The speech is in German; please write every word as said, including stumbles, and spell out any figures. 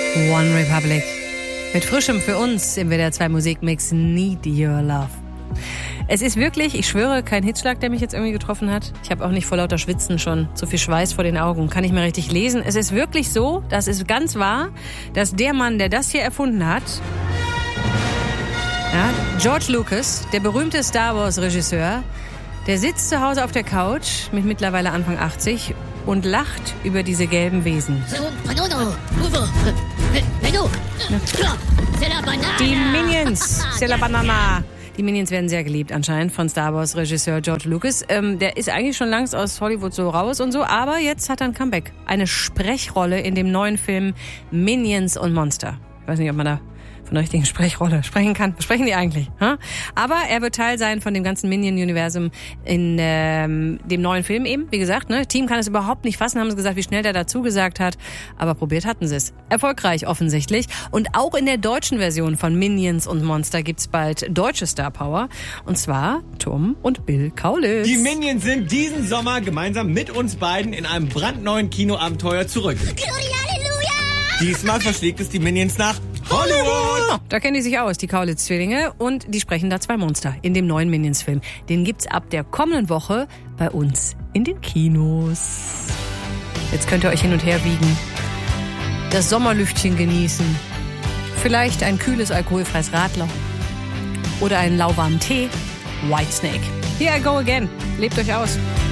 One Republic. Mit frischem für uns im W D R zwei Musikmix Need Your Love. Es ist wirklich, ich schwöre, kein Hitzschlag, der mich jetzt irgendwie getroffen hat. Ich habe auch nicht vor lauter Schwitzen schon zu viel Schweiß vor den Augen, kann ich mehr richtig lesen. Es ist wirklich so, das ist ganz wahr, dass der Mann, der das hier erfunden hat, ja, George Lucas, der berühmte Star Wars Regisseur, der sitzt zu Hause auf der Couch mit mittlerweile Anfang achtzig und lacht über diese gelben Wesen. Die Minions, c'est la banana. Die Minions werden sehr geliebt anscheinend von Star Wars Regisseur George Lucas. Ähm, der ist eigentlich schon längst aus Hollywood so raus und so, aber jetzt hat er ein Comeback. Eine Sprechrolle in dem neuen Film Minions und Monster. Ich weiß nicht, ob man da von der richtigen Sprechrolle sprechen kann. Was sprechen die eigentlich? Huh? Aber er wird Teil sein von dem ganzen Minion-Universum in ähm, dem neuen Film eben. Wie gesagt, ne, Team kann es überhaupt nicht fassen, haben sie gesagt, wie schnell der dazu gesagt hat. Aber probiert hatten sie es. Erfolgreich offensichtlich. Und auch in der deutschen Version von Minions und Monster gibt's bald deutsche Star Power. Und zwar Tom und Bill Kaulitz. Die Minions sind diesen Sommer gemeinsam mit uns beiden in einem brandneuen Kinoabenteuer zurück. Halleluja! Diesmal verschlägt es die Minions nach Hollywood! Da kennen die sich aus, die Kaulitz-Zwillinge. Und die sprechen da zwei Monster in dem neuen Minions-Film. Den gibt's ab der kommenden Woche bei uns in den Kinos. Jetzt könnt ihr euch hin und her wiegen, das Sommerlüftchen genießen, vielleicht ein kühles alkoholfreies Radler oder einen lauwarmen Tee. Whitesnake. Here I go again. Lebt euch aus.